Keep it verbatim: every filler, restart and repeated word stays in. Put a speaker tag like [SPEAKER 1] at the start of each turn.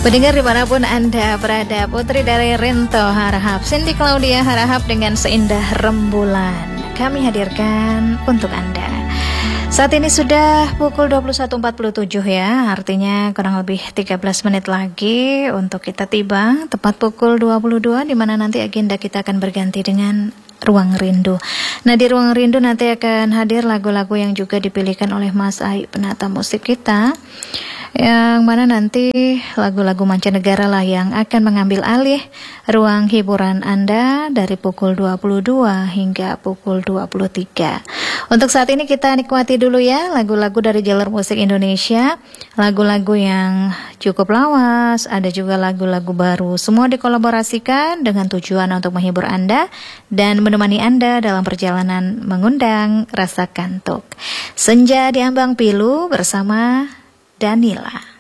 [SPEAKER 1] Pendengar dimanapun Anda berada, Putri dari Rinto Harahap, Cindy Claudia Harahap dengan Seindah Rembulan kami hadirkan untuk Anda. Saat ini sudah pukul dua puluh satu empat puluh tujuh ya, artinya kurang lebih tiga belas menit lagi untuk kita tiba tepat pukul dua puluh dua, di mana nanti agenda kita akan berganti dengan Ruang Rindu. Nah, di Ruang Rindu nanti akan hadir lagu-lagu yang juga dipilihkan oleh Mas Ai, penata musik kita, yang mana nanti lagu-lagu mancanegara lah yang akan mengambil alih ruang hiburan Anda dari pukul dua puluh dua hingga pukul dua puluh tiga. Untuk saat ini kita nikmati dulu ya lagu-lagu dari jalur musik Indonesia, lagu-lagu yang cukup lawas, ada juga lagu-lagu baru, semua dikolaborasikan dengan tujuan untuk menghibur Anda dan menemani Anda dalam perjalanan mengundang rasa kantuk. Senja di Ambang Pilu bersama Danila.